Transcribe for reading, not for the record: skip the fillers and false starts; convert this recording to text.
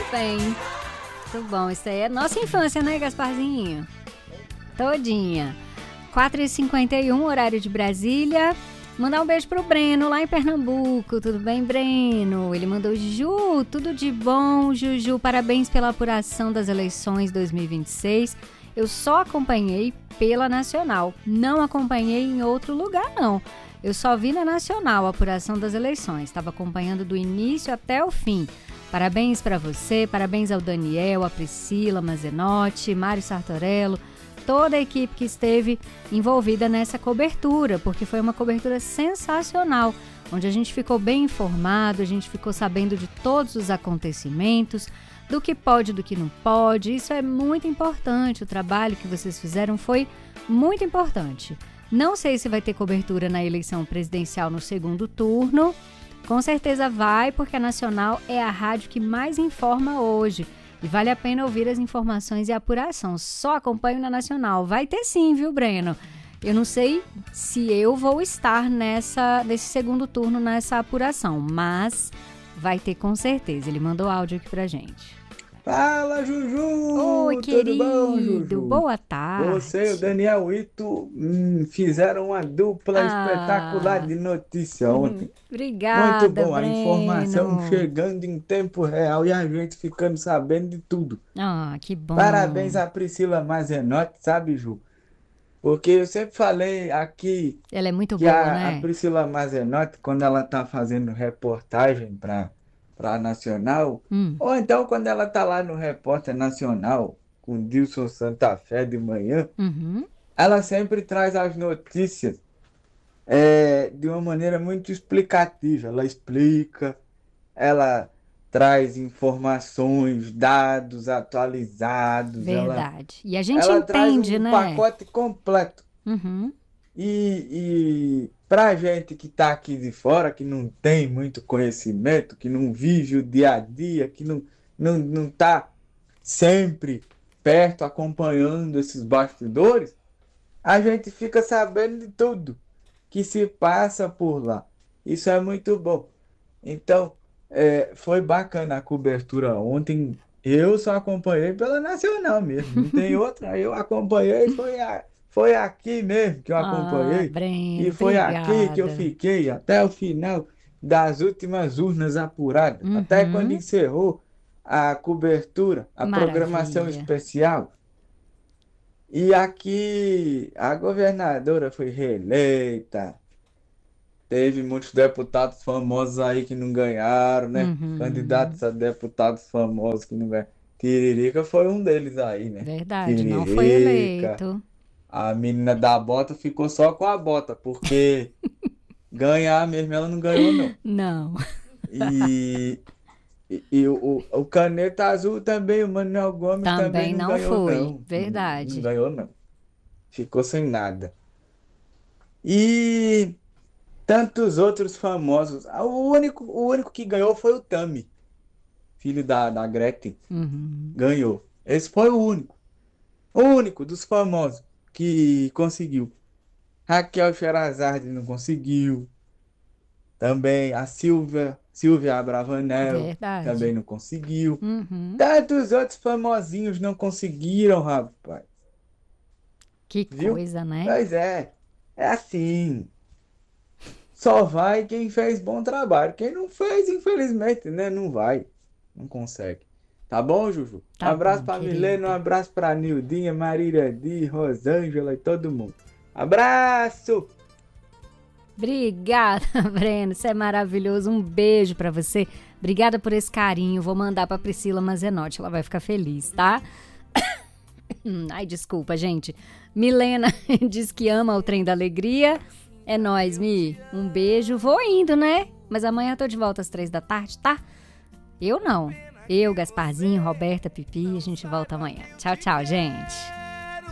bem. Muito bom. Isso aí é nossa infância, né, Gasparzinho? Todinha. 4h51, horário de Brasília. Mandar um beijo pro Breno, lá em Pernambuco. Tudo bem, Breno? Ele mandou: Ju, tudo de bom, Juju. Parabéns pela apuração das eleições 2026. Eu só acompanhei pela Nacional. Não acompanhei em outro lugar, não. Eu só vi na Nacional a apuração das eleições. Estava acompanhando do início até o fim. Parabéns para você, parabéns ao Daniel, a Priscila Mazenotti, Mário Sartorello, toda a equipe que esteve envolvida nessa cobertura, porque foi uma cobertura sensacional, onde a gente ficou bem informado, a gente ficou sabendo de todos os acontecimentos, do que pode, do que não pode. Isso é muito importante, o trabalho que vocês fizeram foi muito importante. Não sei se vai ter cobertura na eleição presidencial no segundo turno. Com certeza vai, porque a Nacional é a rádio que mais informa hoje. E vale a pena ouvir as informações e a apuração. Só acompanho na Nacional. Vai ter sim, viu, Breno? Eu não sei se eu vou estar nesse segundo turno, nessa apuração, mas vai ter com certeza. Ele mandou áudio aqui pra gente. Fala, Juju! Oi, Tudo querido. bom, Juju? Boa tarde. Você e o Daniel Ito fizeram uma dupla espetacular de notícia ontem. Obrigada, Muito bom, Breno. a informação chegando em tempo real e a gente ficando sabendo de tudo. Que bom. Parabéns a Priscila Mazenotti, sabe, Ju? Porque eu sempre falei aqui Ela é muito que boa, né? a Priscila Mazenotti, quando ela tá fazendo reportagem para a Nacional, ou então quando ela tá lá no Repórter Nacional, com o Dilson Santa Fé de manhã, ela sempre traz as notícias de uma maneira muito explicativa. Ela explica, ela traz informações, dados atualizados. Verdade. E a gente ela entende, traz um né? pacote completo. E pra gente que tá aqui de fora, que não tem muito conhecimento, que não vive o dia a dia, que não tá sempre perto acompanhando esses bastidores, a gente fica sabendo de tudo que se passa por lá. Isso é muito bom. Então, foi bacana a cobertura ontem. Eu só acompanhei pela Nacional mesmo, não tem outra. Eu acompanhei, foi aqui mesmo que eu acompanhei. Breno, E foi aqui que eu obrigada. fiquei até o final das últimas urnas apuradas. Até quando encerrou a cobertura, a programação Maravilha. especial. E aqui a governadora foi reeleita. Teve muitos deputados famosos aí que não ganharam, né? Candidatos a deputados famosos que não ganharam. Tiririca foi um deles aí, né? Verdade, não foi Tiririca. eleito. A menina da bota ficou só com a bota, porque ganhar mesmo ela não ganhou, não. Não. E o Caneta Azul também, o Manuel Gomes também não ganhou, foi. não. Verdade. Não ganhou, não. Ficou sem nada. E tantos outros famosos. O único que ganhou foi o Tami, filho da Gretchen. Ganhou. Esse foi o único. O único dos famosos que conseguiu. Raquel Sherazade não conseguiu. Também a Silvia Abravanel Verdade. também não conseguiu. Tantos outros famosinhos não conseguiram, rapaz. Que Viu? coisa, né? Pois é. É assim. Só vai quem fez bom trabalho. Quem não fez, infelizmente, né? Não vai. Não consegue. Tá bom, Juju? Tá Um abraço bom, pra querido. Milena, um abraço pra Nildinha, Marília Di, Rosângela e todo mundo. Abraço! Obrigada, Breno. Você é maravilhoso. Um beijo pra você. Obrigada por esse carinho. Vou mandar pra Priscila Mazenotti. Ela vai ficar feliz, tá? Ai, desculpa, gente. Milena diz que ama o Trem da Alegria. É nóis, Mi. Um beijo. Vou indo, né? Mas amanhã eu tô de volta às 3h, tá? Eu não. Eu, Gasparzinho, Roberta, Pipi. A gente volta amanhã. Tchau, tchau, gente.